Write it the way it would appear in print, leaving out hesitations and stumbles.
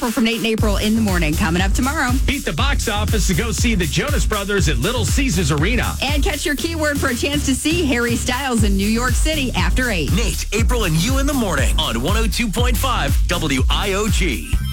From Nate and April in the morning. Coming up tomorrow. Beat the box office to go see the Jonas Brothers at Little Caesars Arena. And catch your keyword for a chance to see Harry Styles in New York City after 8. Nate, April, and you in the morning on 102.5 WIOG.